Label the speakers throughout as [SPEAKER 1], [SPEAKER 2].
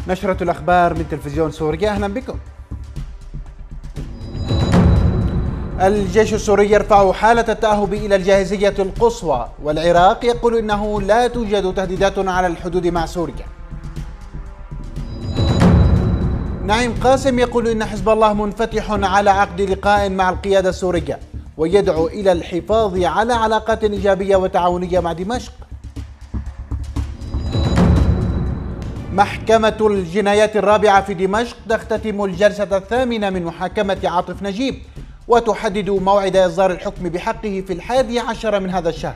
[SPEAKER 1] نشرة الأخبار من تلفزيون سوريا، أهلا بكم. الجيش السوري يرفع حالة التأهب إلى الجاهزية القصوى، والعراق يقول إنه لا توجد تهديدات على الحدود مع سوريا. نعيم قاسم يقول إن حزب الله منفتح على عقد لقاء مع القيادة السورية، ويدعو إلى الحفاظ على علاقات إيجابية وتعاونية مع دمشق. محكمة الجنايات الرابعة في دمشق تختتم الجلسة الثامنة من محاكمة عاطف نجيب، وتحدد موعد إصدار الحكم بحقه في 11 من هذا الشهر.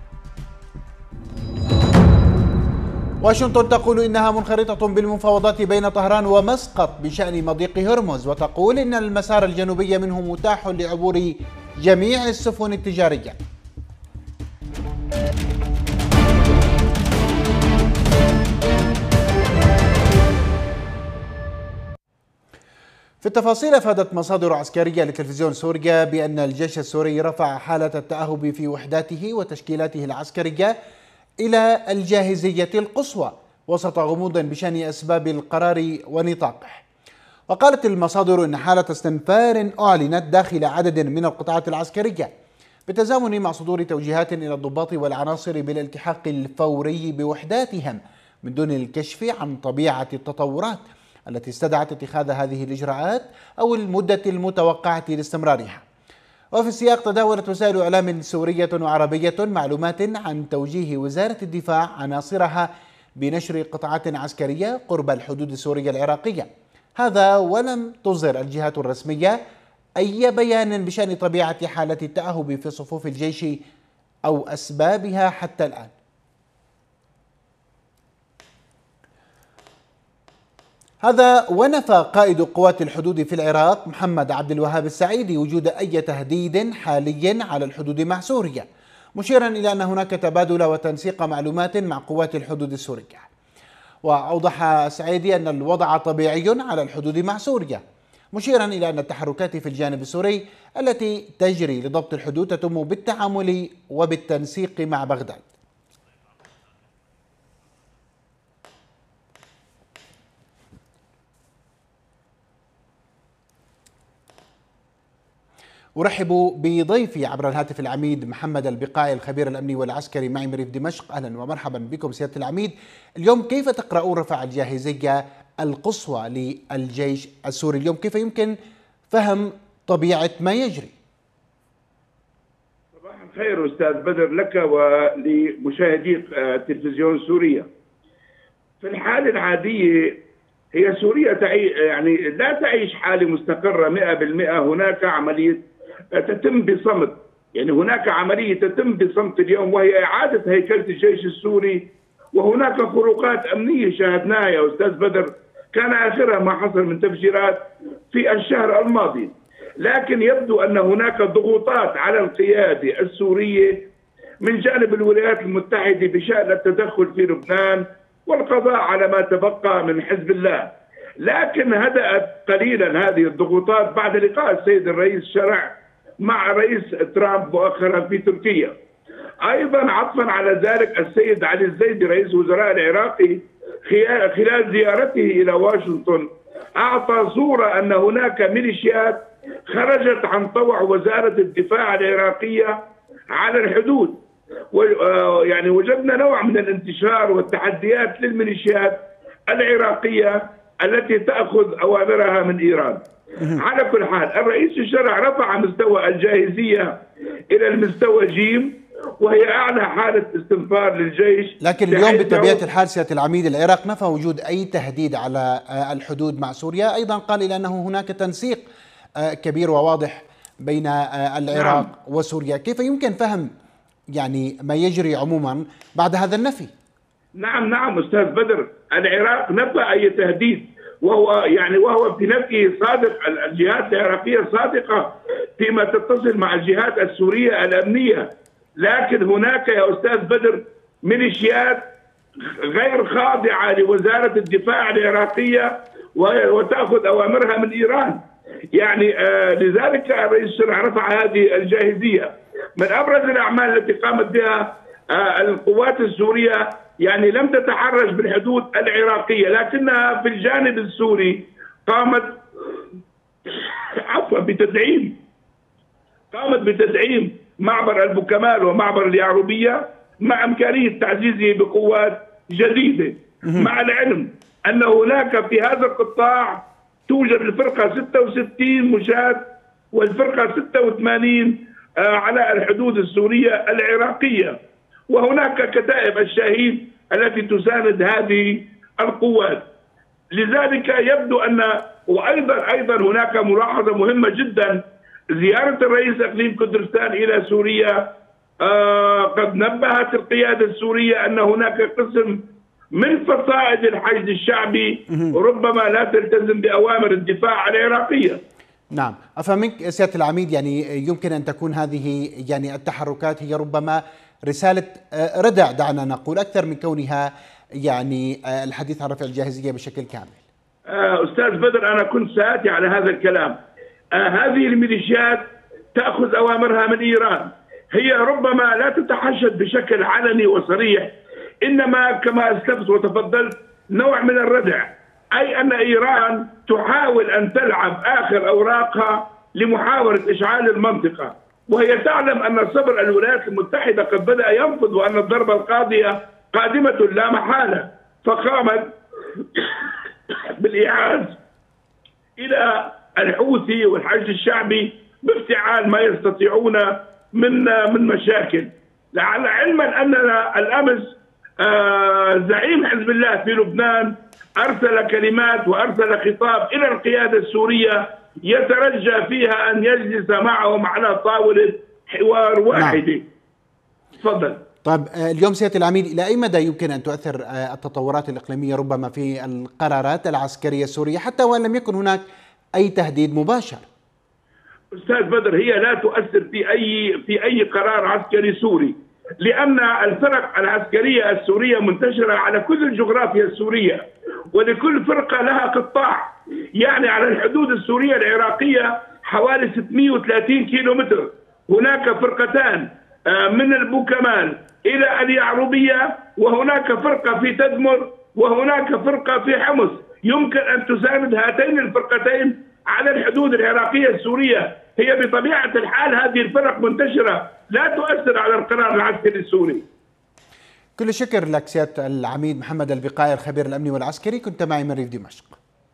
[SPEAKER 1] واشنطن تقول إنها منخرطة بالمفاوضات بين طهران ومسقط بشأن مضيق هرمز، وتقول إن المسار الجنوبي منه متاح لعبور جميع السفن التجارية. في التفاصيل، أفادت مصادر عسكرية لتلفزيون سوريا بأن الجيش السوري رفع حالة التأهب في وحداته وتشكيلاته العسكرية إلى الجاهزية القصوى وسط غموض بشأن أسباب القرار ونطاقه. وقالت المصادر إن حالة استنفار أعلنت داخل عدد من القطاعات العسكرية بالتزامن مع صدور توجيهات إلى الضباط والعناصر بالالتحاق الفوري بوحداتهم من دون الكشف عن طبيعة التطورات التي استدعت اتخاذ هذه الإجراءات أو المدة المتوقعة لاستمرارها. وفي السياق، تداولت وسائل إعلام سورية وعربية معلومات عن توجيه وزارة الدفاع عناصرها بنشر قطاعات عسكرية قرب الحدود السورية العراقية، هذا ولم تصدر الجهات الرسمية أي بيان بشأن طبيعة حالة التأهب في صفوف الجيش أو أسبابها حتى الآن. هذا ونفى قائد قوات الحدود في العراق محمد عبد الوهاب السعيدي وجود أي تهديد حالي على الحدود مع سوريا، مشيرا إلى أن هناك تبادل وتنسيق معلومات مع قوات الحدود السورية. وأوضح السعيدي أن الوضع طبيعي على الحدود مع سوريا، مشيرا إلى أن التحركات في الجانب السوري التي تجري لضبط الحدود تتم بالتعامل وبالتنسيق مع بغداد. أرحب بضيفي عبر الهاتف العميد محمد البقاعي الخبير الأمني والعسكري معي من ريف دمشق. أهلا ومرحبا بكم سيادة العميد. اليوم كيف تقرؤون رفع الجاهزية القصوى للجيش السوري اليوم؟ كيف يمكن فهم طبيعة ما يجري؟
[SPEAKER 2] صباح الخير أستاذ بدر لك ولمشاهدي تلفزيون سوريا. في الحالة العادية هي سوريا يعني لا تعيش حالة مستقرة 100%. هناك عملية تتم بصمت، يعني هناك عملية تتم بصمت اليوم، وهي إعادة هيكلة الجيش السوري. وهناك خروقات أمنية شاهدناها يا أستاذ بدر، كان آخرها ما حصل من تفجيرات في الشهر الماضي. لكن يبدو أن هناك ضغوطات على القيادة السورية من جانب الولايات المتحدة بشأن التدخل في لبنان والقضاء على ما تبقى من حزب الله. لكن هدأت قليلا هذه الضغوطات بعد لقاء السيد الرئيس شرع مع رئيس ترامب مؤخرا في تركيا. أيضا عطفا على ذلك، السيد علي الزيدي رئيس وزراء العراقي خلال زيارته إلى واشنطن أعطى صورة أن هناك ميليشيات خرجت عن طوع وزارة الدفاع العراقية على الحدود، يعني وجدنا نوع من الانتشار والتحديات للميليشيات العراقية التي تأخذ أوامرها من إيران. على كل حال، الرئيس الشرع رفع مستوى الجاهزية إلى المستوى جيم، وهي أعلى حالة استنفار للجيش.
[SPEAKER 1] لكن اليوم بطبيعة الحال سيادة العميد، العراق نفى وجود أي تهديد على الحدود مع سوريا، أيضا قال إلى أنه هناك تنسيق كبير وواضح بين العراق وسوريا. كيف يمكن فهم يعني ما يجري عموما بعد هذا النفي؟
[SPEAKER 2] نعم أستاذ بدر، العراق نفى أي تهديد، وهو في نفيه صادق. الجهات العراقية صادقة فيما تتصل مع الجهات السورية الأمنية، لكن هناك يا أستاذ بدر ميليشيات غير خاضعة لوزارة الدفاع العراقية وتأخذ أوامرها من إيران. يعني لذلك الرئيس الشرع رفع هذه الجاهزية. من أبرز الأعمال التي قامت بها القوات السورية يعني لم تتحرش بالحدود العراقية، لكنها في الجانب السوري قامت بتدعيم معبر البوكمال ومعبر اليعربية مع إمكانية تعزيزه بقوات جديدة، مع العلم أن هناك في هذا القطاع توجد الفرقة 66 مشاة والفرقة 86 على الحدود السورية العراقية، وهناك كتائب الشهيد التي تساند هذه القوات. لذلك يبدو أن وأيضا هناك ملاحظة مهمة جدا، زيارة الرئيس إقليم كردستان إلى سوريا قد نبهت القيادة السورية أن هناك قسم من فصائل الحشد الشعبي ربما لا تلتزم بأوامر الدفاع العراقية.
[SPEAKER 1] نعم، أفهمك سيادة العميد، يعني يمكن أن تكون هذه يعني التحركات هي ربما رسالة ردع، دعنا نقول، أكثر من كونها يعني الحديث عن رفع الجاهزية بشكل كامل.
[SPEAKER 2] أستاذ بدر، أنا كنت سآتي على هذا الكلام. هذه الميليشيات تأخذ أوامرها من إيران، هي ربما لا تتحشد بشكل علني وصريح، إنما كما أسلفت وتفضلت نوع من الردع، أي أن إيران تحاول أن تلعب آخر أوراقها لمحاولة إشعال المنطقة، وهي تعلم أن صبر الولايات المتحدة قد بدأ ينفذ وأن الضربة القاضية قادمة لا محالة، فقامت بالإيعاز إلى الحوثي والحشد الشعبي بافتعال ما يستطيعون من مشاكل. علما أننا الأمس زعيم حزب الله في لبنان أرسل كلمات وأرسل خطاب إلى القيادة السورية يترجى فيها أن يجلس معهم على طاولة حوار واحدة. تفضل.
[SPEAKER 1] طيب اليوم سيادة العميد، إلى أي مدى يمكن أن تؤثر التطورات الإقليمية ربما في القرارات العسكرية السورية حتى وإن لم يكن هناك أي تهديد مباشر؟
[SPEAKER 2] أستاذ بدر، هي لا تؤثر في أي قرار عسكري سوري، لأن الفرق العسكرية السورية منتشرة على كل الجغرافيا السورية، ولكل فرقة لها قطاع. يعني على الحدود السورية العراقية حوالي 630 كيلومتر هناك فرقتان من البوكمال إلى اليعربية، وهناك فرقة في تدمر، وهناك فرقة في حمص. يمكن أن تساند هاتين الفرقتين على الحدود العراقية السورية. هي بطبيعة الحال هذه الفرق منتشرة، لا تؤثر على القرار العسكري السوري.
[SPEAKER 1] كل الشكر لك سيادة العميد محمد البقاية، الخبير الأمني والعسكري، كنت معي من ريف دمشق.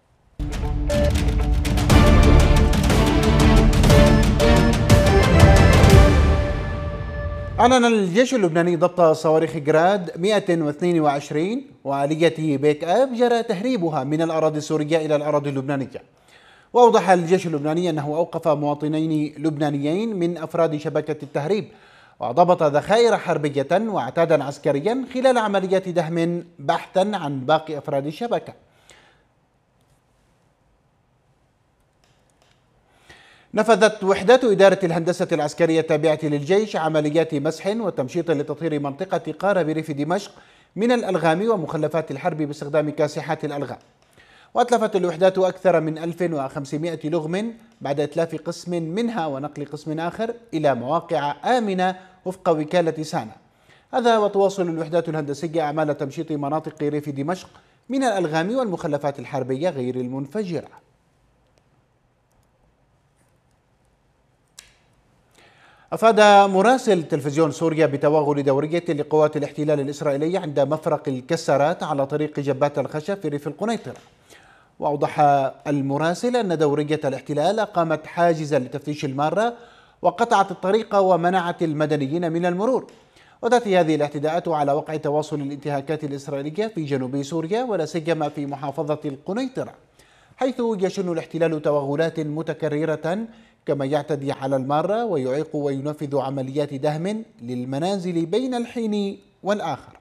[SPEAKER 1] أعلن الجيش اللبناني ضبط صواريخ جراد 122 وآلية بيك أب جرى تهريبها من الأراضي السورية إلى الأراضي اللبنانية. وأوضح الجيش اللبناني أنه أوقف مواطنين لبنانيين من أفراد شبكة التهريب، وضبط ذخائر حربية وعتادا عسكريا خلال عمليات دهم بحثا عن باقي أفراد الشبكة. نفذت وحدات إدارة الهندسة العسكرية التابعة للجيش عمليات مسح وتمشيط لتطهير منطقة قارة بريف دمشق من الألغام ومخلفات الحرب باستخدام كاسحات الألغام. وأتلفت الوحدات أكثر من 1500 لغم بعد إتلاف قسم منها ونقل قسم آخر إلى مواقع آمنة وفق وكالة سانا. هذا وتواصل الوحدات الهندسية أعمال تمشيط مناطق ريف دمشق من الألغام والمخلفات الحربية غير المنفجرة. أفاد مراسل تلفزيون سوريا بتوغل دورية لقوات الاحتلال الإسرائيلية عند مفرق الكسرات على طريق جبات الخشب في ريف القنيطرة. وأوضح المراسل أن دورية الاحتلال قامت حاجزا لتفتيش المارة وقطعت الطريق ومنعت المدنيين من المرور. وتأتي هذه الاعتداءات على وقع تواصل الانتهاكات الإسرائيلية في جنوب سوريا ولا سيما في محافظة القنيطرة، حيث يشن الاحتلال توغلات متكررة كما يعتدي على المارة ويعيق وينفذ عمليات دهم للمنازل بين الحين والآخر.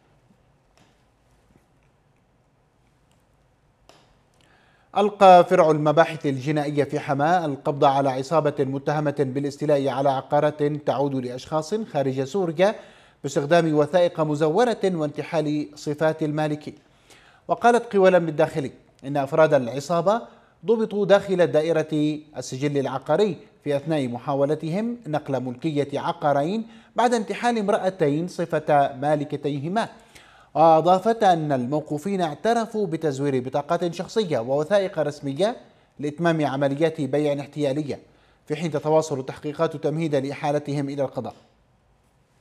[SPEAKER 1] ألقى فرع المباحث الجنائية في حماة القبض على عصابة متهمة بالاستيلاء على عقارات تعود لأشخاص خارج سوريا باستخدام وثائق مزورة وانتحال صفات المالكين. وقالت قوى الأمن الداخلي إن أفراد العصابة ضبطوا داخل دائرة السجل العقاري في أثناء محاولتهم نقل ملكية عقارين بعد انتحال امرأتين صفة مالكتيهما. وأضافت أن الموقوفين اعترفوا بتزوير بطاقات شخصية ووثائق رسمية لإتمام عمليات بيع احتيالية، في حين تتواصل التحقيقات تمهيدا لإحالتهم إلى القضاء.